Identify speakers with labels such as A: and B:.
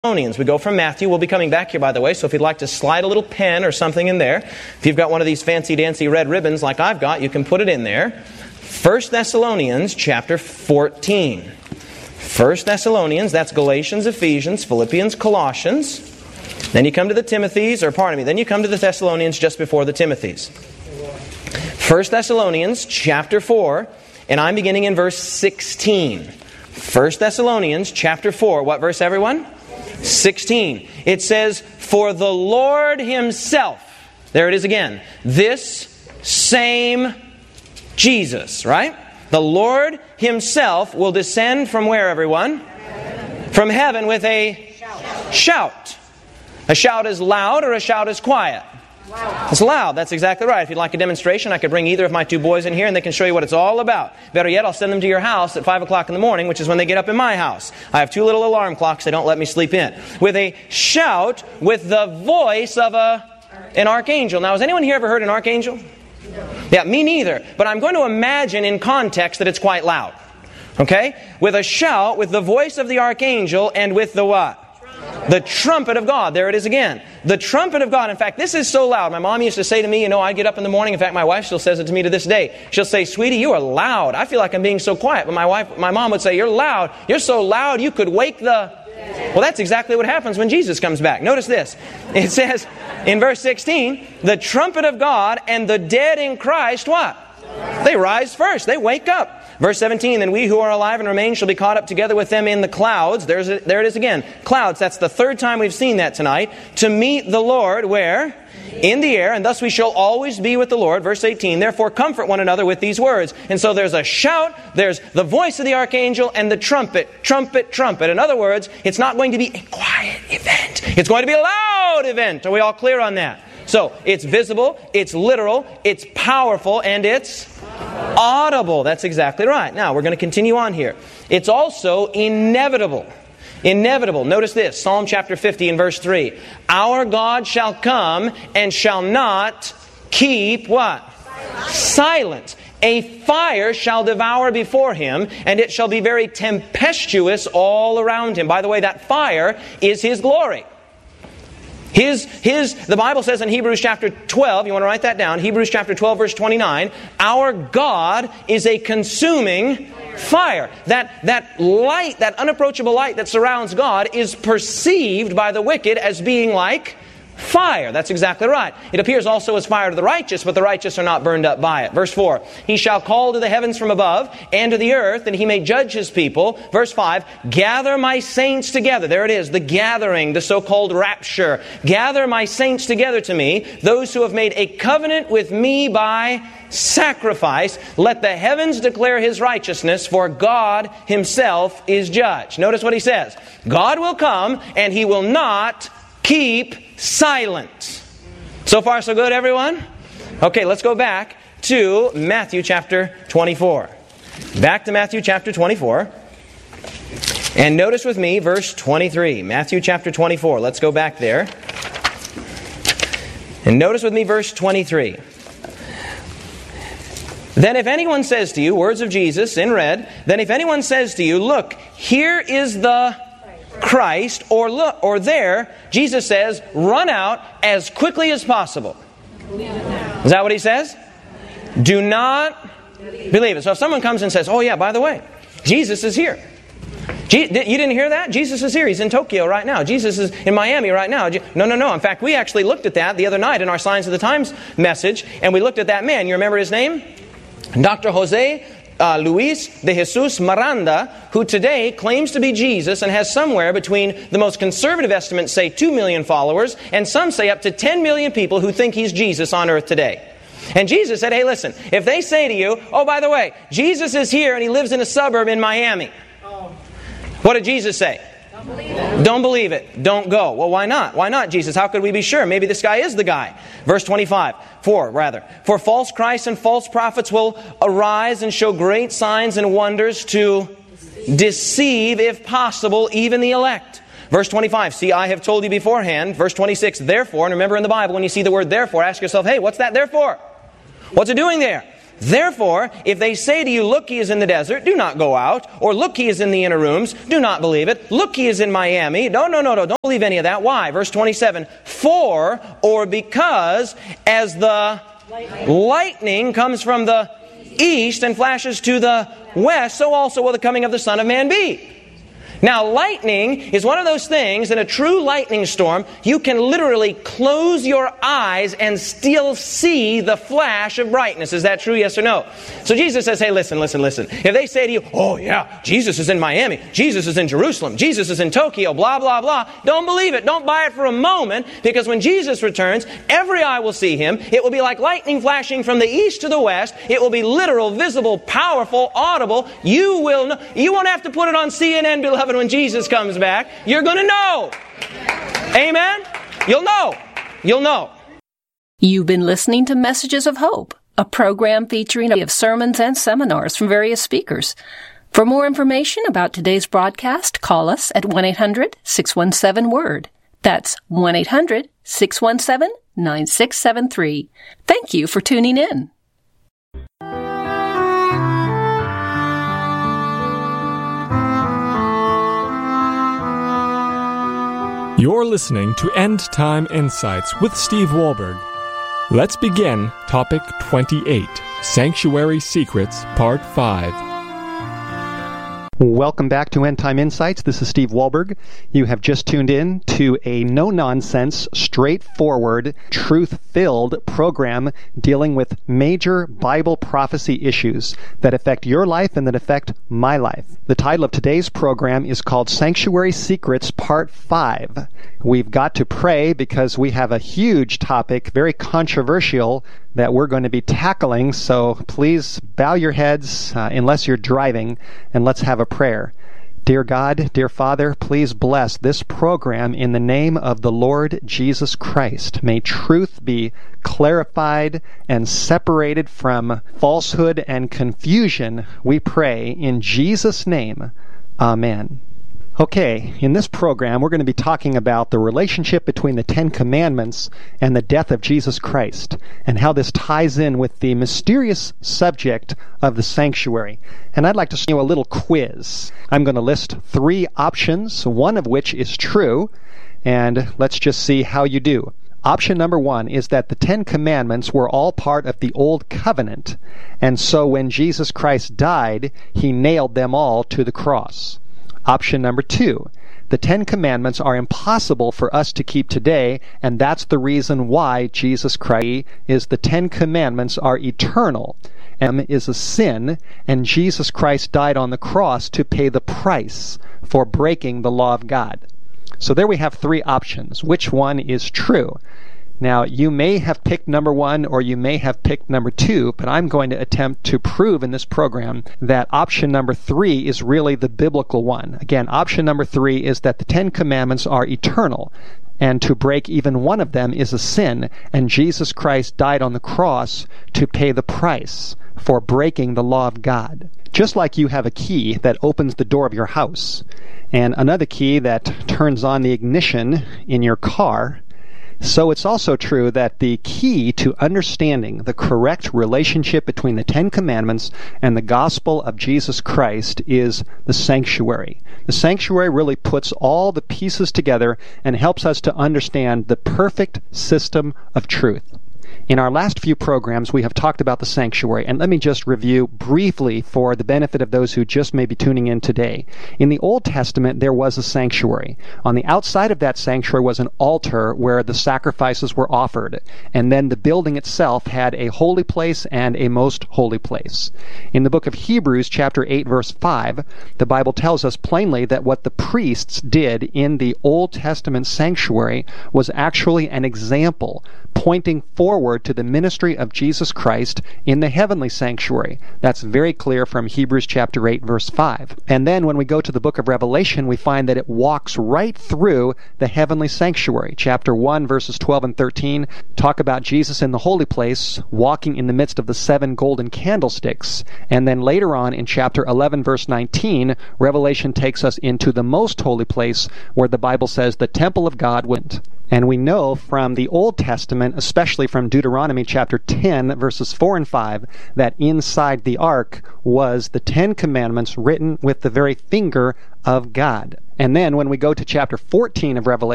A: We go from Matthew. We'll be coming back here, by the way, so if you'd like to slide a little pen or something in there, if you've got one of these fancy-dancy red ribbons like I've got, you can put it in there. 1 Thessalonians chapter 14. 1 Thessalonians, that's Galatians, Ephesians, Philippians, Colossians. Then you come to the Timothys, then you come to the Thessalonians just before the Timothys. 1 Thessalonians chapter 4, and I'm beginning in verse 16. 1 Thessalonians chapter 4, what verse, everyone? 16. It says, "For the Lord Himself," there it is again, "this same Jesus," right? "The Lord Himself will descend from where, everyone? From heaven with a shout." A shout is loud or a shout is quiet? Loud. It's loud. That's exactly right. If you'd like a demonstration, I could bring either of my two boys in here and they can show you what it's all about. Better yet, I'll send them to your house at 5 o'clock in the morning, which is when they get up in my house. I have two little alarm clocks. They don't let me sleep in. With a shout, with the voice of an archangel. Now, has anyone here ever heard an archangel? Yeah, me neither. But I'm going to imagine in context that it's quite loud. Okay? With a shout, with the voice of the archangel, and with the what? The trumpet of God. There it is again. The trumpet of God. In fact, this is so loud. My mom used to say to me, I'd get up in the morning. In fact, my wife still says it to me to this day. She'll say, "Sweetie, you are loud. I feel like I'm being so quiet." But my mom would say, "You're loud. You're so loud you could wake the..." Well, that's exactly what happens when Jesus comes back. Notice this. It says in verse 16, "The trumpet of God, and the dead in Christ," what? They rise first. They wake up. Verse 17, "Then we who are alive and remain shall be caught up together with them in the clouds." There it is again. Clouds, that's the third time we've seen that tonight. "To meet the Lord," where? "In the air, and thus we shall always be with the Lord." Verse 18, "Therefore comfort one another with these words." And so there's a shout, there's the voice of the archangel, and the trumpet, trumpet, trumpet. In other words, it's not going to be a quiet event. It's going to be a loud event. Are we all clear on that? So, it's visible, it's literal, it's powerful, and it's audible. That's exactly right. Now, we're going to continue on here. It's also inevitable. Inevitable. Notice this, Psalm chapter 50 and verse 3. "Our God shall come and shall not keep" what? Silent. "A fire shall devour before Him, and it shall be very tempestuous all around Him." By the way, that fire is His glory. The Bible says in Hebrews chapter 12, you want to write that down, Hebrews chapter 12 verse 29, our God is a consuming fire. That light, that unapproachable light that surrounds God is perceived by the wicked as being like fire. That's exactly right. It appears also as fire to the righteous, but the righteous are not burned up by it. Verse 4, "He shall call to the heavens from above, and to the earth, that He may judge His people." Verse 5, "Gather my saints together." There it is, the gathering, the so-called rapture. "Gather my saints together to me, those who have made a covenant with me by sacrifice. Let the heavens declare His righteousness, for God Himself is judge." Notice what He says. God will come, and He will not keep silent. So far, so good, everyone? Okay, let's go back to Matthew chapter 24. Back to Matthew chapter 24. And notice with me verse 23. Matthew chapter 24. Let's go back there. And notice with me verse 23. "Then if anyone says to you," words of Jesus in red, "then if anyone says to you, 'Look, here is the Christ,' or look, or there," Jesus says, "run out as quickly as possible." Is that what He says? Do not believe it. So if someone comes and says, "Oh yeah, by the way, Jesus is here." You didn't hear that? Jesus is here. He's in Tokyo right now. Jesus is in Miami right now. No. In fact, we actually looked at that the other night in our Signs of the Times message, and we looked at that man. You remember his name? Dr. Jose Luis de Jesus Miranda, who today claims to be Jesus and has somewhere between, the most conservative estimates say 2 million followers, and some say up to 10 million people who think He's Jesus on earth today. And Jesus said, "Hey, listen, if they say to you, 'Oh, by the way, Jesus is here and He lives in a suburb in Miami,'" what did Jesus say? Don't believe it. Don't go. Well, why not? Why not, Jesus? How could we be sure? Maybe this guy is the guy. Verse 25. For false Christs and false prophets will arise and show great signs and wonders to deceive, if possible, even the elect. Verse 25. "See, I have told you beforehand." Verse 26. "Therefore," and remember in the Bible, when you see the word therefore, ask yourself, hey, what's that therefore? What's it doing there? Therefore, if they say to you, look, he is in the desert, do not go out. Or look, he is in the inner rooms, do not believe it. Look, he is in Miami. No, don't believe any of that. Why? Verse 27, for or because as the lightning comes from the east and flashes to the west, so also will the coming of the Son of Man be. Now, lightning is one of those things, in a true lightning storm, you can literally close your eyes and still see the flash of brightness. Is that true, yes or no? So Jesus says, hey, listen. If they say to you, oh yeah, Jesus is in Miami, Jesus is in Jerusalem, Jesus is in Tokyo, blah, blah, blah, don't believe it. Don't buy it for a moment, because when Jesus returns, every eye will see Him. It will be like lightning flashing from the east to the west. It will be literal, visible, powerful, audible. You will know. You won't have to put it on CNN, beloved. When Jesus comes back, you're going to know. Amen? You'll know.
B: You've been listening to Messages of Hope, a program featuring of sermons and seminars from various speakers. For more information about today's broadcast, call us at 1-800-617-WORD. That's 1-800-617-9673. Thank you for tuning in.
C: You're listening to End Time Insights with Steve Wohlberg. Let's begin Topic 28, Sanctuary Secrets, Part 5.
D: Welcome back to End Time Insights. This is Steve Wohlberg. You have just tuned in to a no-nonsense, straightforward, truth-filled program dealing with major Bible prophecy issues that affect your life and that affect my life. The title of today's program is called Sanctuary Secrets, Part 5. We've got to pray because we have a huge topic, very controversial, that we're going to be tackling, so please bow your heads unless you're driving, and let's have a prayer. Dear God, dear Father, please bless this program in the name of the Lord Jesus Christ. May truth be clarified and separated from falsehood and confusion, we pray in Jesus' name. Amen. Okay, in this program, we're going to be talking about the relationship between the Ten Commandments and the death of Jesus Christ, and how this ties in with the mysterious subject of the sanctuary. And I'd like to show you a little quiz. I'm going to list 3 options, one of which is true, and let's just see how you do. Option number 1 is that the Ten Commandments were all part of the Old Covenant, and so when Jesus Christ died, He nailed them all to the cross. Option number 2, the Ten Commandments are impossible for us to keep today, and that's the reason why Jesus Christ is the Ten Commandments are eternal. M is a sin, and Jesus Christ died on the cross to pay the price for breaking the law of God. So there we have 3 options. Which one is true? Now, you may have picked number 1 or you may have picked number 2, but I'm going to attempt to prove in this program that option number 3 is really the biblical one. Again, option number 3 is that the Ten Commandments are eternal, and to break even one of them is a sin, and Jesus Christ died on the cross to pay the price for breaking the law of God. Just like you have a key that opens the door of your house, and another key that turns on the ignition in your car, so it's also true that the key to understanding the correct relationship between the Ten Commandments and the gospel of Jesus Christ is the sanctuary. The sanctuary really puts all the pieces together and helps us to understand the perfect system of truth. In our last few programs, we have talked about the sanctuary, and let me just review briefly for the benefit of those who just may be tuning in today. In the Old Testament, there was a sanctuary. On the outside of that sanctuary was an altar where the sacrifices were offered, and then the building itself had a holy place and a most holy place. In the book of Hebrews, chapter 8, verse 5, the Bible tells us plainly that what the priests did in the Old Testament sanctuary was actually an example pointing forward to the ministry of Jesus Christ in the heavenly sanctuary. That's very clear from Hebrews chapter 8, verse 5. And then when we go to the book of Revelation, we find that it walks right through the heavenly sanctuary. Chapter 1, verses 12 and 13 talk about Jesus in the holy place, walking in the midst of the 7 golden candlesticks. And then later on in chapter 11, verse 19, Revelation takes us into the most holy place, where the Bible says the temple of God went. And we know from the Old Testament, especially from Deuteronomy chapter 10, verses 4 and 5, that inside the ark was the 10 Commandments written with the very finger of God. And then when we go to chapter 14 of Revelation,